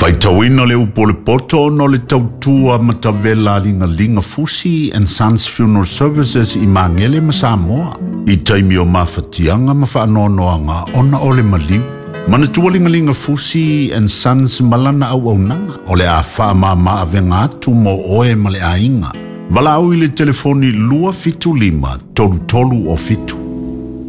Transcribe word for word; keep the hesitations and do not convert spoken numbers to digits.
Faitawina le upo le poto no le tautua matavela linga linga Fusi and Sons Funeral Services i Mangele ma Samoa. I taimi o mawhatianga ma whaanoanoanga ona o le maliu. Mana tualinga linga Fusi and Sons malana au au nanga. O le a wha ma ma avenga atu mo oe ma le ainga. Wala au i le telefoni lua fitu lima, tolu tolu o fitu.